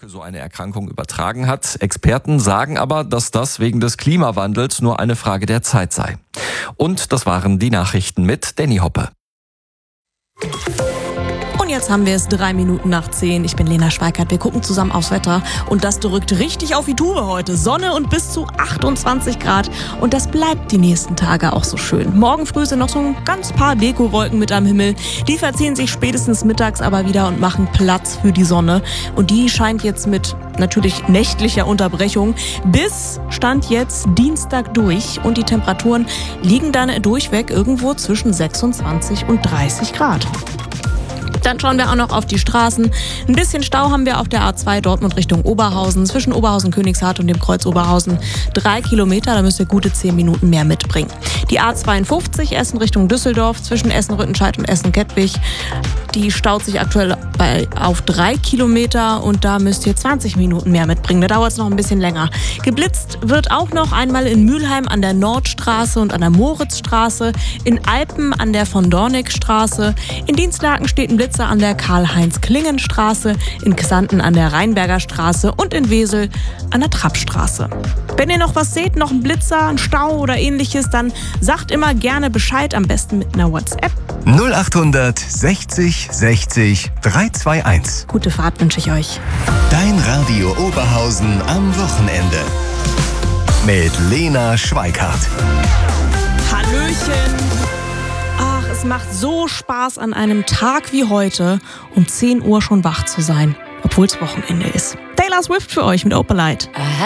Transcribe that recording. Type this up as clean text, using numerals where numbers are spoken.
so eine Erkrankung übertragen hat. Experten sagen aber, dass das wegen des Klimawandels nur eine Frage der Zeit sei. Und das waren die Nachrichten mit Danny Hoppe. Und jetzt haben wir es 10:03. Ich bin Lena Schweikart. Wir gucken zusammen aufs Wetter. Und das drückt richtig auf die Tube heute. Sonne und bis zu 28 Grad. Und das bleibt die nächsten Tage auch so schön. Morgen früh sind noch so ein ganz paar Dekowolken mit am Himmel. Die verziehen sich spätestens mittags aber wieder und machen Platz für die Sonne. Und die scheint jetzt mit natürlich nächtlicher Unterbrechung bis Stand jetzt Dienstag durch. Und die Temperaturen liegen dann durchweg irgendwo zwischen 26 und 30 Grad. Dann schauen wir auch noch auf die Straßen. Ein bisschen Stau haben wir auf der A2 Dortmund Richtung Oberhausen. Zwischen Oberhausen-Königshardt und dem Kreuz Oberhausen 3 Kilometer. Da müsst ihr gute 10 Minuten mehr mitbringen. Die A52 Essen Richtung Düsseldorf zwischen Essen-Rüttenscheid und Essen-Kettwig. Die staut sich aktuell auf 3 Kilometer und da müsst ihr 20 Minuten mehr mitbringen. Da dauert es noch ein bisschen länger. Geblitzt wird auch noch einmal in Mülheim an der Nordstraße und an der Moritzstraße. In Alpen an der von Dornickstraße. In Dienstlaken steht ein Blitzer an der Karl-Heinz-Klingen-Straße, in Xanten an der Rheinberger Straße und in Wesel an der Trappstraße. Wenn ihr noch was seht, noch einen Blitzer, einen Stau oder ähnliches, dann sagt immer gerne Bescheid, am besten mit einer WhatsApp. 0800 60 60 321. Gute Fahrt wünsche ich euch. Dein Radio Oberhausen am Wochenende. Mit Lena Schweikart. Hallöchen. Ach, es macht so Spaß, an einem Tag wie heute um 10 Uhr schon wach zu sein, obwohl es Wochenende ist. Taylor Swift für euch mit Opalite.